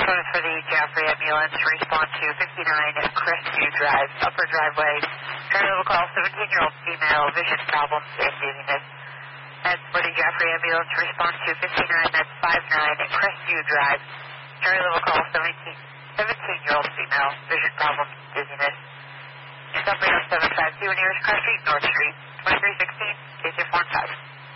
service for the Jaffrey ambulance. Respond to 59 Crestview Drive, upper driveway. Current level call, 17-year-old female, vision problems and dizziness. And for the Jaffrey ambulance, respond to 59, that's 59 Crestview Drive. Current level call, 17-year-old female, vision problems, dizziness. Stop radar 752 nearest Cross Street, North Street, 2316, K245.